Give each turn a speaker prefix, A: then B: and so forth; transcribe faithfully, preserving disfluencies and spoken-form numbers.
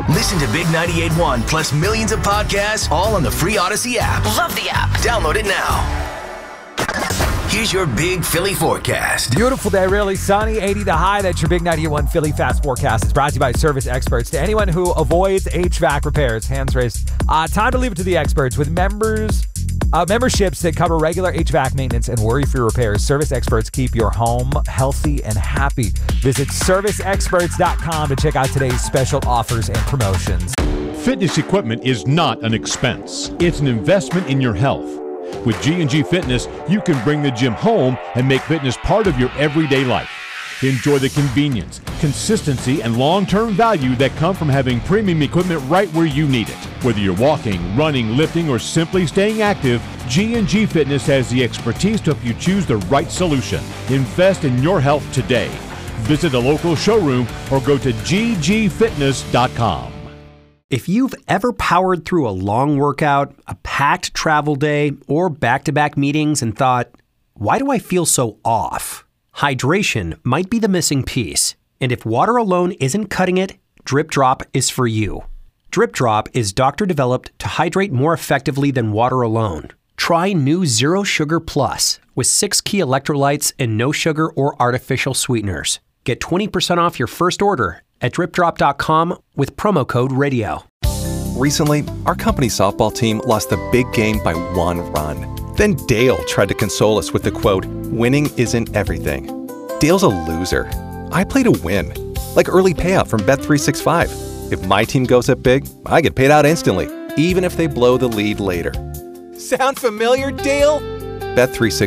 A: Listen to Big ninety-eight point one plus millions of podcasts all on the free Odyssey app.
B: Love the app.
A: Download it now. Here's your Big Philly forecast.
C: Beautiful day, really sunny, eighty the high. That's your Big ninety-eight point one Philly Fast forecast. It's brought to you by Service Experts. To anyone who avoids H V A C repairs, hands raised. Uh, time to leave it to the experts. With members, uh, memberships that cover regular H V A C maintenance and worry-free repairs, Service Experts keep your home healthy and happy. Visit service experts dot com to check out today's special offers and promotions.
D: Fitness equipment is not an expense. It's an investment in your health. With G and G Fitness, you can bring the gym home and make fitness part of your everyday life. Enjoy the convenience, consistency, and long-term value that come from having premium equipment right where you need it. Whether you're walking, running, lifting, or simply staying active, G and G Fitness has the expertise to help you choose the right solution. Invest in your health today. Visit a local showroom or go to g g fitness dot com.
E: If you've ever powered through a long workout, a packed travel day, or back-to-back meetings and thought, why do I feel so off? Hydration might be the missing piece. And if water alone isn't cutting it, Drip Drop is for you. Drip Drop is doctor-developed to hydrate more effectively than water alone. Try new Zero Sugar Plus with six key electrolytes and no sugar or artificial sweeteners. Get twenty percent off your first order at drip drop dot com with promo code radio.
F: Recently, our company softball team lost the big game by one run. Then Dale tried to console us with the quote, "Winning isn't everything." Dale's a loser. I play to win. Like early payout from Bet three sixty-five. If my team goes up big, I get paid out instantly, even if they blow the lead later. Sound familiar, Dale? Bet three sixty-five.